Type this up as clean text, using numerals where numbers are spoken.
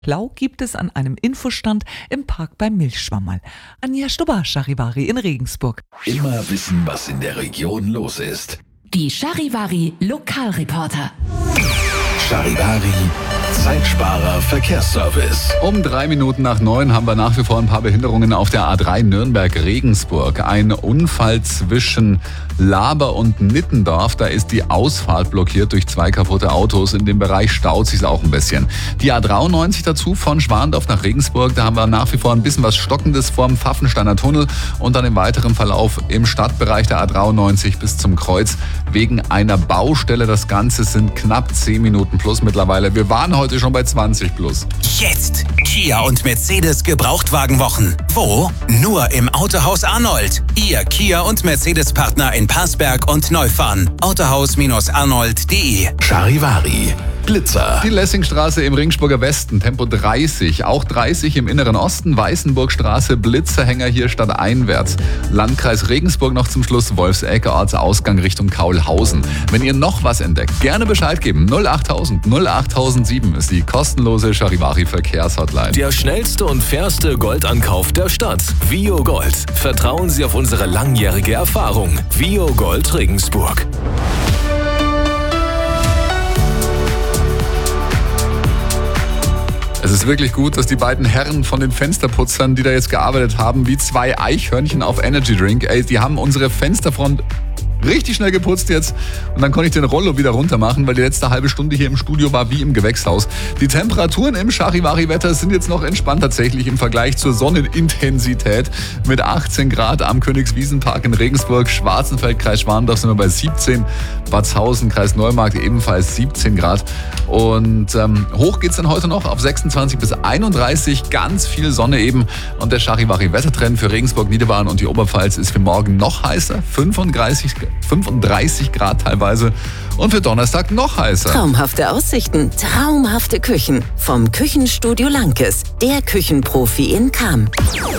Klau gibt es an einem Infostand im Park beim Milchschwammerl. Anja Stubber, Charivari in Regensburg. Immer wissen, was in der Region los ist. Die Charivari Lokalreporter. Charivari, Zeitsparer Verkehrsservice. Um 3 Minuten nach 9 haben wir nach wie vor ein paar Behinderungen auf der A3 Nürnberg-Regensburg. Ein Unfall zwischen Laber und Nittendorf. Da ist die Ausfahrt blockiert durch 2 kaputte Autos. In dem Bereich staut sich auch ein bisschen. Die A93 dazu von Schwandorf nach Regensburg. Da haben wir nach wie vor ein bisschen was Stockendes vorm Pfaffensteiner Tunnel und dann im weiteren Verlauf im Stadtbereich der A93 bis zum Kreuz wegen einer Baustelle. Das Ganze sind knapp 10 Minuten plus mittlerweile. Wir waren heute schon bei 20 plus. Jetzt Kia und Mercedes Gebrauchtwagenwochen. Wo? Nur im Autohaus Arnold. Ihr Kia und Mercedes Partner in Passberg und Neufahren. Autohaus-arnold.de. Charivari, Blitzer. Die Lessingstraße im Regensburger Westen, Tempo 30, auch 30 im Inneren Osten, Weißenburgstraße, Blitzerhänger hier stadteinwärts. Landkreis Regensburg noch zum Schluss, Wolfsegge, Ortsausgang Richtung Kaulhausen. Wenn ihr noch was entdeckt, gerne Bescheid geben. 08000 08007 ist die kostenlose Charivari Verkehrshotline. Der schnellste und fairste Goldankauf der Stadt. Vio Gold. Vertrauen Sie auf unsere langjährige Erfahrung. Vio Gold Regensburg. Es ist wirklich gut, dass die beiden Herren von den Fensterputzern, die da jetzt gearbeitet haben, wie 2 Eichhörnchen auf Energy Drink, die haben unsere Fensterfront richtig schnell geputzt jetzt und dann konnte ich den Rollo wieder runter machen, weil die letzte halbe Stunde hier im Studio war wie im Gewächshaus. Die Temperaturen im Charivari-Wetter sind jetzt noch entspannt tatsächlich im Vergleich zur Sonnenintensität. Mit 18 Grad am Königswiesenpark in Regensburg, Schwarzenfeld, Kreis Schwandorf sind wir bei 17, Batzhausen, Kreis Neumarkt ebenfalls 17 Grad. Und hoch geht's dann heute noch auf 26 bis 31, ganz viel Sonne eben. Und der Charivari-Wettertrend für Regensburg, Niederbayern und die Oberpfalz ist für morgen noch heißer, 35 Grad teilweise und für Donnerstag noch heißer. Traumhafte Aussichten, traumhafte Küchen. Vom Küchenstudio Lankes, der Küchenprofi in Cham.